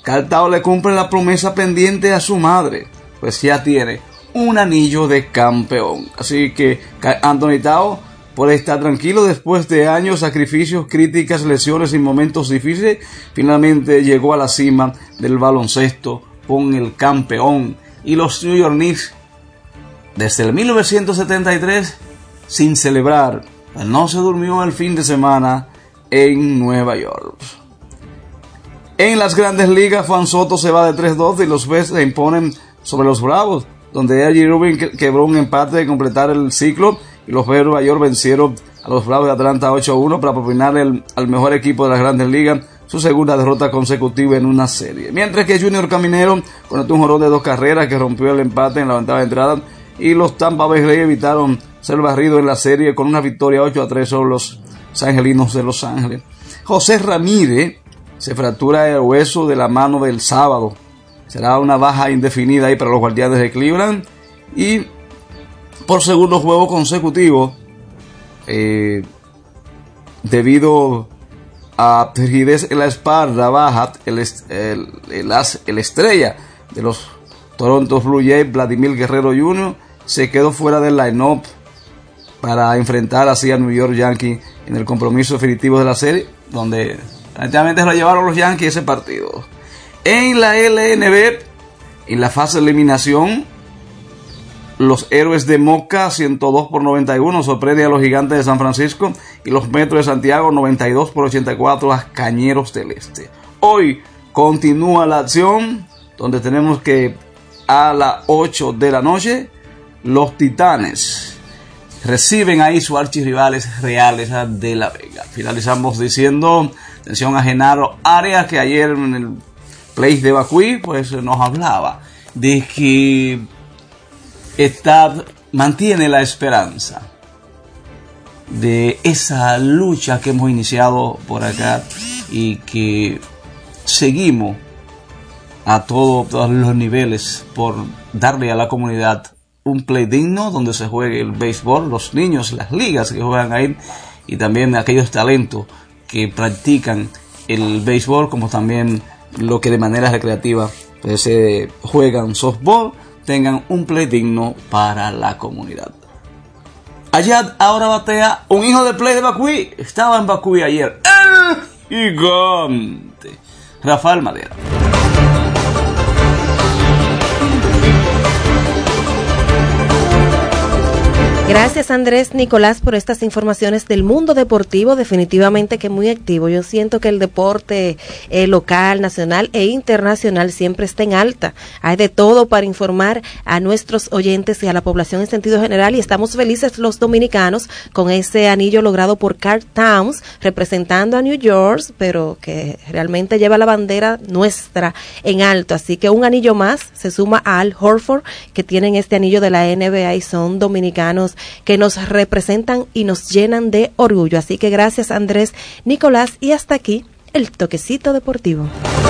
Carl le cumple la promesa pendiente a su madre, pues ya tiene un anillo de campeón. Así que Anthony Tao puede estar tranquilo después de años, sacrificios, críticas, lesiones y momentos difíciles. Finalmente llegó a la cima del baloncesto con el campeón. Y los New York Knicks, desde el 1973, sin celebrar, no se durmió el fin de semana en Nueva York. En las grandes ligas, Juan Soto se va de 3-2 y los Mets se imponen sobre los Bravos, donde A.J. Rubin quebró un empate de completar el ciclo y los Mets de Nueva York vencieron a los Bravos de Atlanta 8-1 para proponer al mejor equipo de las grandes ligas su segunda derrota consecutiva en una serie. Mientras que Junior Caminero conectó un jonrón de 2 carreras que rompió el empate en la ventana de entrada y los Tampa Bay Rays evitaron ser barridos en la serie con una victoria 8-3 sobre los Angelinos de Los Ángeles. José Ramírez se fractura el hueso de la mano del sábado. Será una baja indefinida ahí para los Guardianes de Cleveland. Y por segundo juego consecutivo, debido a rigidez en la espalda baja, el estrella de los Toronto Blue Jays, Vladimir Guerrero Jr., se quedó fuera del line-up para enfrentar así a New York Yankees en el compromiso definitivo de la serie, donde prácticamente se lo llevaron los Yankees ese partido. En la LNB, en la fase de eliminación, los Héroes de Moca 102-91 sorprenden a los Gigantes de San Francisco y los Metros de Santiago 92-84 a Cañeros del Este. Hoy continúa la acción, donde tenemos que a las 8 de la noche los Titanes reciben ahí sus archirrivales Reales de la Vega. Finalizamos diciendo atención a Genaro Arias, que ayer en el Place de Bacuí pues nos hablaba de que mantiene la esperanza de esa lucha que hemos iniciado por acá y que seguimos a todos los niveles por darle a la comunidad un play digno donde se juegue el béisbol, los niños, las ligas que juegan ahí y también aquellos talentos que practican el béisbol, como también lo que de manera recreativa pues, juegan softball, tengan un play digno para la comunidad. Allá ahora batea un hijo de play de Bacuí, estaba en Bacuí ayer, el gigante Rafael Madera. Gracias Andrés Nicolás por estas informaciones del mundo deportivo, definitivamente que muy activo. Yo siento que el deporte local, nacional e internacional siempre está en alta. Hay de todo para informar a nuestros oyentes y a la población en sentido general y estamos felices los dominicanos con ese anillo logrado por Karl Towns representando a New York, pero que realmente lleva la bandera nuestra en alto. Así que un anillo más se suma a Al Horford, que tienen este anillo de la NBA y son dominicanos que nos representan y nos llenan de orgullo. Así que gracias Andrés Nicolás y hasta aquí el toquecito deportivo.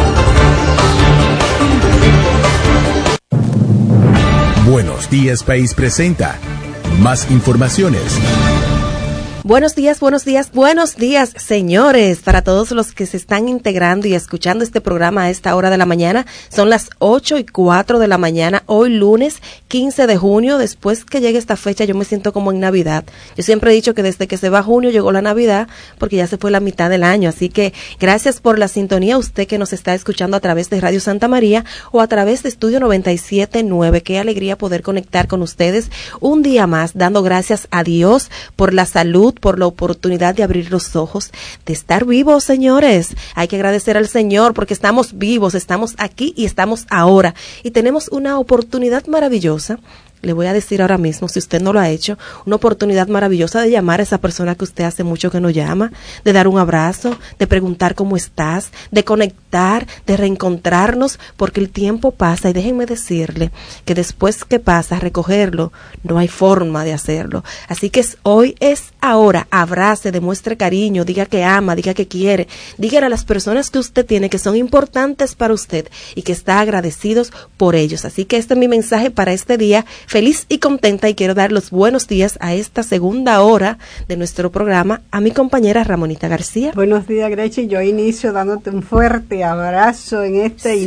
Buenos Días País presenta más informaciones. Buenos días, señores, para todos los que se están integrando y escuchando este programa a esta hora de la mañana. Son las 8:04 de la mañana, hoy lunes 15 de junio. Después que llegue esta fecha yo me siento como en Navidad. Yo siempre he dicho que desde que se va junio llegó la Navidad, porque ya se fue la mitad del año. Así que gracias por la sintonía, usted que nos está escuchando a través de Radio Santa María o a través de Estudio 97.9. Qué alegría poder conectar con ustedes un día más, dando gracias a Dios por la salud, por la oportunidad de abrir los ojos, de estar vivos, señores. Hay que agradecer al Señor porque estamos vivos, estamos aquí y estamos ahora. Y tenemos una oportunidad maravillosa. Le voy a decir ahora mismo, si usted no lo ha hecho, una oportunidad maravillosa de llamar a esa persona que usted hace mucho que no llama, de dar un abrazo, de preguntar cómo estás, de conectar, de reencontrarnos, porque el tiempo pasa y déjenme decirle que después que pasa, recogerlo, no hay forma de hacerlo. Así que hoy es ahora, abrace, demuestre cariño, diga que ama, diga que quiere, dígale a las personas que usted tiene que son importantes para usted y que está agradecidos por ellos. Así que este es mi mensaje para este día. Feliz y contenta, y quiero dar los buenos días a esta segunda hora de nuestro programa a mi compañera Ramonita García. Buenos días, Grechi. Yo inicio dándote un fuerte abrazo en este